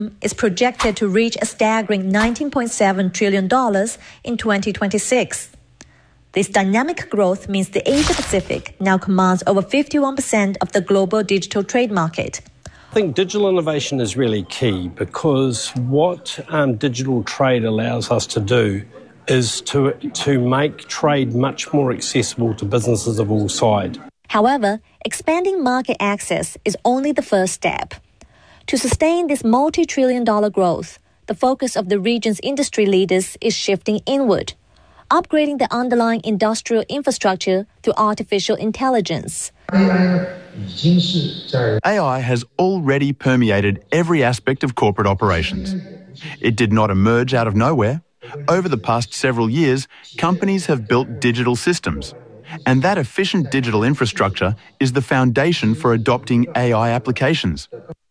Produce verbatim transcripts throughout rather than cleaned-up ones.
is projected to reach a staggering nineteen point seven trillion dollars in twenty twenty-six. This dynamic growth means the Asia-Pacific now commands over fifty-one percent of the global digital trade market. I think digital innovation is really key because what um, digital trade allows us to do is to, to make trade much more accessible to businesses of all sides. However, expanding market access is only the first step. To sustain this multi-trillion dollar growth, the focus of the region's industry leaders is shifting inward, upgrading the underlying industrial infrastructure through artificial intelligence. A I has already permeated every aspect of corporate operations. It did not emerge out of nowhere. Over the past several years, companies have built digital systems, and that efficient digital infrastructure is the foundation for adopting A I applications.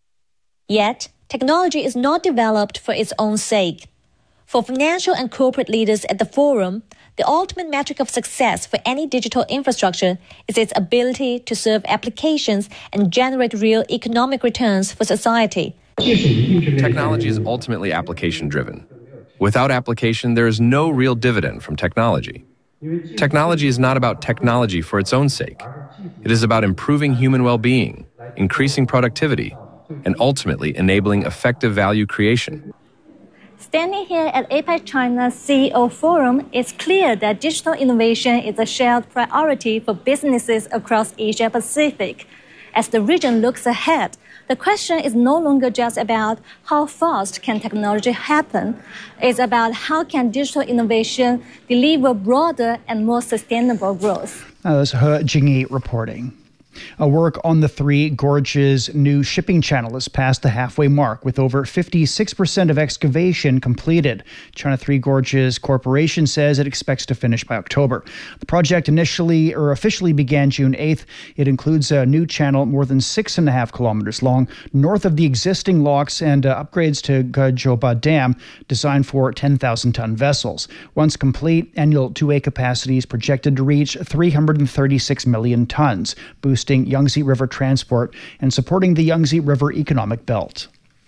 Yet, technology is not developed for its own sake. For financial and corporate leaders at the forum, the ultimate metric of success for any digital infrastructure is its ability to serve applications and generate real economic returns for society. Technology is ultimately application-driven. Without application, there is no real dividend from technology. Technology is not about technology for its own sake. It is about improving human well-being, increasing productivity, and ultimately enabling effective value creation. Standing here at APEC China's C E O Forum, it's clear that digital innovation is a shared priority for businesses across Asia-Pacific. As the region looks ahead, the question is no longer just about how fast can technology happen. It's about how can digital innovation deliver broader and more sustainable growth. Uh, that's He Jingyi reporting. A work on the Three Gorges new shipping channel has passed the halfway mark, with over fifty-six percent of excavation completed. China Three Gorges Corporation says it expects to finish by October. The project initially or officially began June eighth. It includes a new channel more than six and a half kilometers long, north of the existing locks, and uh, upgrades to Gejoba Dam, designed for ten thousand ton vessels. Once complete, annual two-way capacity is projected to reach three hundred thirty-six million tons, boosting Yangtze River transport and supporting the Yangtze River economic belt.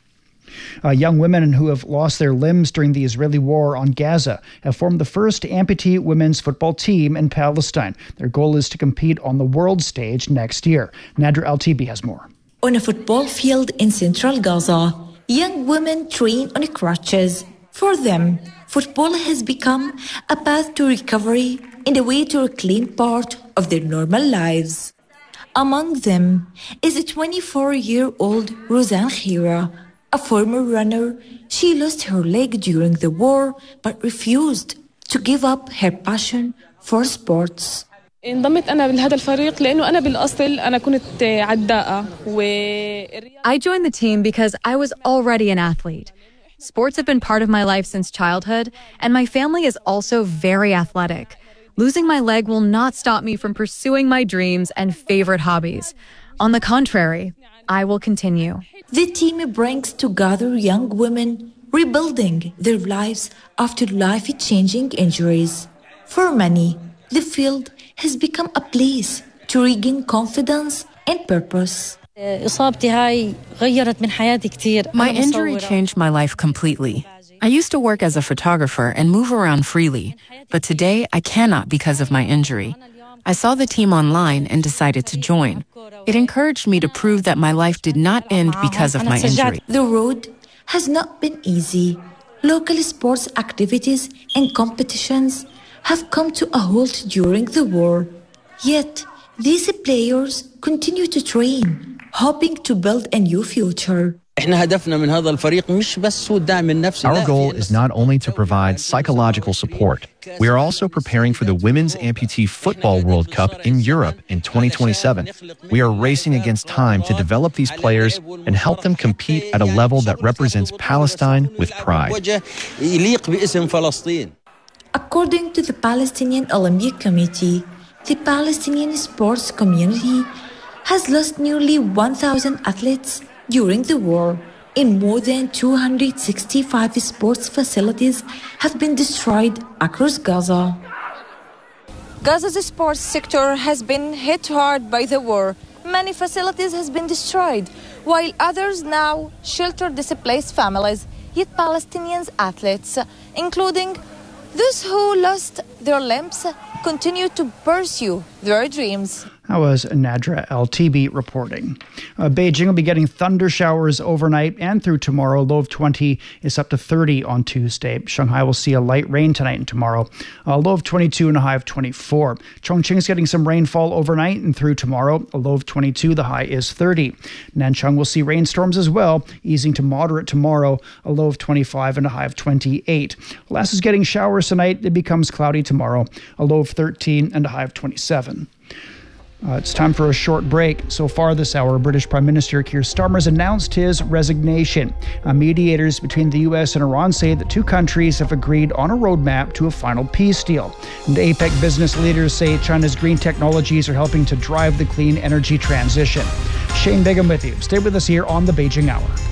Uh, young women who have lost their limbs during the Israeli war on Gaza have formed the first amputee women's football team in Palestine. Their goal is to compete on the world stage next year. Nadra Al-Tibi has more. On a football field in central Gaza, young women train on crutches. For them, football has become a path to recovery and a way to reclaim part of their normal lives. Among them is a twenty-four-year-old Rosanne Khira, a former runner. She lost her leg during the war but refused to give up her passion for sports. انضمت أنا لهذا الفريق لأنه أنا بالأصل أنا كنت عداءة. I joined the team because I was already an athlete. Sports have been part of my life since childhood, and my family is also very athletic. Losing my leg will not stop me from pursuing my dreams and favorite hobbies. On the contrary, I will continue. The team brings together young women rebuilding their lives after life-changing injuries. For many, the field has become a place to regain confidence and purpose. My injury changed my life completely. I used to work as a photographer and move around freely, but today I cannot because of my injury. I saw the team online and decided to join. It encouraged me to prove that my life did not end because of my injury. The road has not been easy. Local sports activities and competitions have come to a halt during the war. Yet, these players continue to train, hoping to build a new future. Our goal is not only to provide psychological support. We are also preparing for the Women's Amputee Football World Cup in Europe in twenty twenty-seven. We are racing against time to develop these players and help them compete at a level that represents Palestine with pride. According to the Palestinian Olympic Committee, the Palestinian sports community has lost nearly one thousand athletes during the war, and more than two hundred sixty-five sports facilities have been destroyed across Gaza. Gaza's sports sector has been hit hard by the war, many facilities has been destroyed, while others now shelter displaced families. Yet Palestinian athletes, including those who lost their limbs, continue to pursue their dreams. That was Nadra El-Tibi reporting. Uh, Beijing will be getting thunder showers overnight and through tomorrow. Low of twenty is up to thirty on Tuesday. Shanghai will see a light rain tonight and tomorrow. A low of twenty-two and a high of twenty-four. Chongqing is getting some rainfall overnight and through tomorrow. A low of twenty-two, the high is thirty. Nanchang will see rainstorms as well, easing to moderate tomorrow. A low of twenty-five and a high of twenty-eight. Laos is getting showers tonight. It becomes cloudy tomorrow. A low of thirteen and a high of twenty-seven. Uh, it's time for a short break. So far this hour, British Prime Minister Keir Starmer has announced his resignation. Uh, mediators between the U S and Iran say that two countries have agreed on a roadmap to a final peace deal. And APEC business leaders say China's green technologies are helping to drive the clean energy transition. Shane Bigham with you. Stay with us here on the Beijing Hour.